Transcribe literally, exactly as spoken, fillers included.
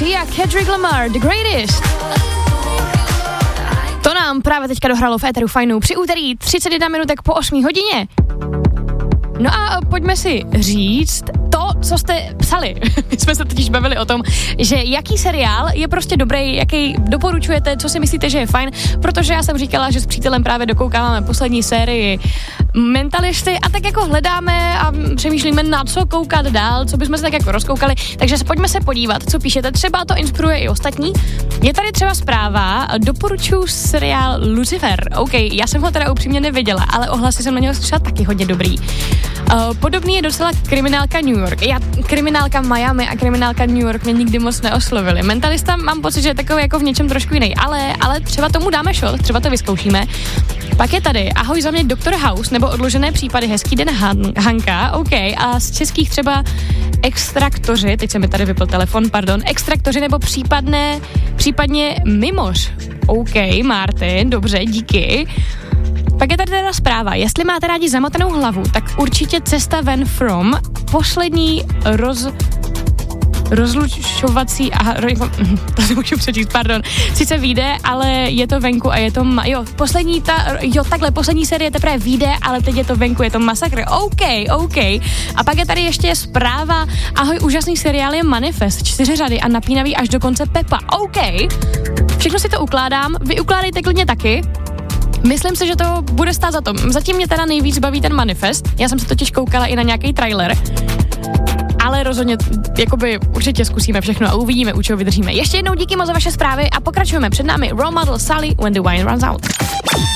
Sia, Kendrick Lamar, The Greatest. To nám právě teďka dohrálo v éteru Fajnou při úterý třicet jedna minutek po osmé hodině. No a pojďme si říct to, co jste psali. My jsme se totiž bavili o tom, že jaký seriál je prostě dobrý, jaký doporučujete, co si myslíte, že je fajn, protože já jsem říkala, že s přítelem právě dokoukáváme poslední sérii Mentalisty a tak jako hledáme a přemýšlíme, na co koukat dál, co bychom se tak jako rozkoukali, takže se pojďme se podívat, co píšete, třeba to inspiruje i ostatní. Je tady třeba zpráva, doporučuji seriál Lucifer. OK, já jsem ho teda upřímně neviděla, ale ohlasy jsem na něho slyšela taky hodně dobrý. Uh, podobný je docela kriminálka New York. Já kriminálka Miami a kriminálka New York mě nikdy moc neoslovili. Mentalista mám pocit, že je takový jako v něčem trošku jiný, ale, ale třeba tomu dáme šot, třeba to vyzkoušíme. Pak je tady ahoj za mě doktor House nebo odložené případy, hezký den Han- Hanka, OK, a z českých třeba Extraktoři, teď se mi tady vypl telefon, pardon, Extraktoři nebo případné, případně Mimoř, OK, Martin, dobře, díky. Pak je tady teda zpráva, jestli máte rádi zamotanou hlavu, tak určitě Cesta ven from, poslední roz... rozlučovací, aha, to si můžu přečíst, pardon, sice vyjde, ale je to venku a je to, ma- jo, poslední ta, jo, takhle, poslední série teprve vyjde, ale teď je to venku, je to masakr, OK, OK. A pak je tady ještě zpráva, ahoj, úžasný seriál je Manifest, čtyři řady a napínavý až do konce Pepa, OK. Všechno si to ukládám, vy ukládejte klidně taky. Myslím si, že to bude stát za to. Zatím mě teda nejvíc baví ten Manifest, já jsem se totiž koukala i na nějaký trailer, ale rozhodně, jakoby určitě zkusíme všechno a uvidíme, u čeho vydržíme. Ještě jednou díky moc za vaše zprávy a pokračujeme. Před námi Role Model Sally, When the Wine Runs Out.